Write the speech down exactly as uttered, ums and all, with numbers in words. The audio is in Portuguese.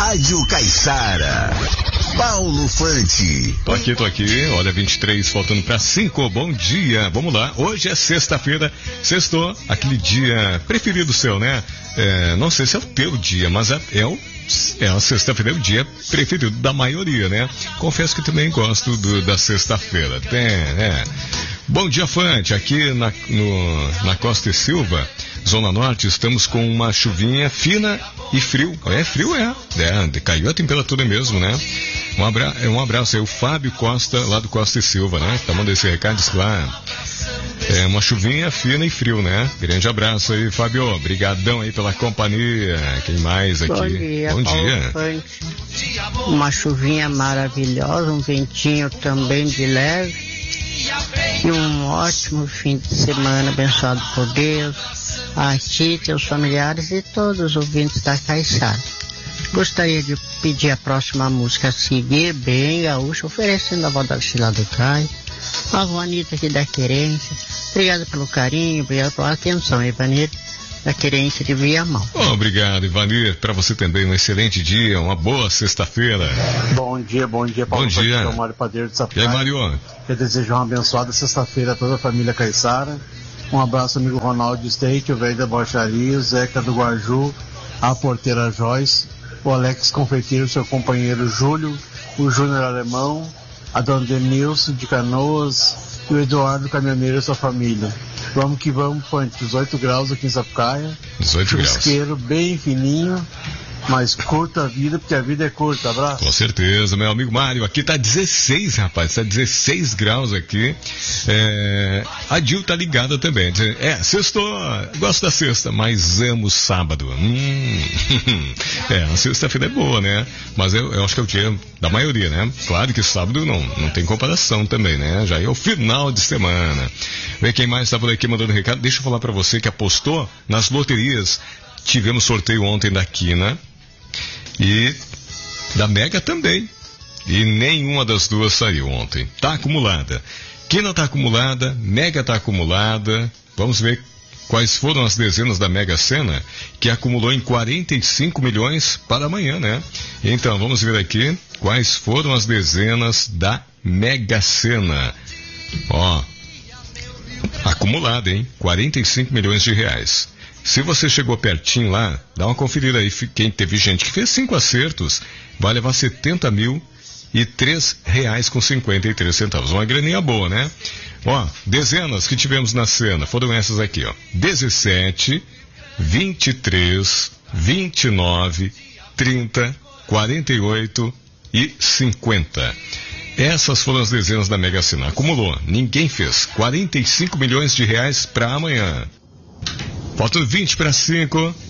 Rádio Caiçara. Paulo Fante. Tô aqui, tô aqui. Olha, vinte e três, faltando para cinco. Bom dia. Vamos lá. Hoje é sexta-feira. Sextou, aquele dia preferido seu, né? É, não sei se é o teu dia, mas é, é o É a sexta-feira, é o dia preferido da maioria, né? Confesso que também gosto do, da sexta-feira. Tem, é. Bom dia, Fante. Aqui na, no, na Costa e Silva, Zona Norte, estamos com uma chuvinha fina e frio. É frio, é. é caiu a temperatura mesmo, né? Um, abra, um abraço aí, o Fábio Costa, lá do Costa e Silva, né? Tá mandando esse recado, diz lá. É uma chuvinha fina e frio, né? Grande abraço aí, Fábio. Obrigadão aí pela companhia. Quem mais aqui? Bom dia. Bom dia. Fante. Uma chuvinha maravilhosa, um ventinho também de leve. E um ótimo fim de semana abençoado por Deus. A ti, teus familiares e todos os ouvintes da Caiçara. Gostaria de pedir a próxima música, Seguir Bem Gaúcho, oferecendo a voz da Sheila do Caio. A Vanita aqui da Querência. Obrigado pelo carinho, obrigado pela atenção, Ivanir, da Querência de Viamão. Oh, obrigado, Ivanir. Para você também um excelente dia, uma boa sexta-feira. Bom dia, bom dia, Paulo. Bom dia. Aqui é o Mário Padeiro de Sapucaí. E aí, Mário? Eu desejo uma abençoada sexta-feira a toda a família Caiçara. Um abraço, amigo Ronaldo Steak, o velho da Bocharia, o Zeca do Guarju, a porteira Joyce, o Alex Confeiteiro, seu companheiro Júlio, o Júnior Alemão, a dona Denilson de Canoas e o Eduardo Caminhoneiro e sua família. Vamos que vamos, Fante, dezoito graus aqui em Sapucaia. dezoito graus. Isqueiro bem fininho, mas curta a vida, porque a vida é curta. Abraço. Com certeza, meu amigo Mário. Aqui tá dezesseis, rapaz. Tá dezesseis graus aqui. É... A Dil tá ligada também. É, sextou. Gosto da sexta, mas amo sábado. Hum. É, a sexta-feira é boa, né? Mas eu, eu acho que é o dia da maioria, né? Claro que sábado não, não tem comparação também, né? Já é o final de semana. Vê quem mais tá por aqui mandando recado. Deixa eu falar pra você que apostou nas loterias. Tivemos sorteio ontem da Quina. E da Mega também. E nenhuma das duas saiu ontem. Tá acumulada. Quina tá acumulada, Mega tá acumulada. Vamos ver quais foram as dezenas da Mega Sena, que acumulou em quarenta e cinco milhões para amanhã, né? Então, vamos ver aqui quais foram as dezenas da Mega Sena. Ó, acumulada, hein? quarenta e cinco milhões de reais. Se você chegou pertinho lá, dá uma conferida aí. Quem teve gente que fez cinco acertos, vai levar setenta mil e três reais com cinquenta e três centavos. Uma graninha boa, né? Ó, dezenas que tivemos na cena foram essas aqui, ó. dezessete, vinte e três, vinte e nove, trinta, quarenta e oito e cinquenta. Essas foram as dezenas da Mega Sena. Acumulou. Ninguém fez. quarenta e cinco milhões de reais para amanhã. Faltam vinte para cinco.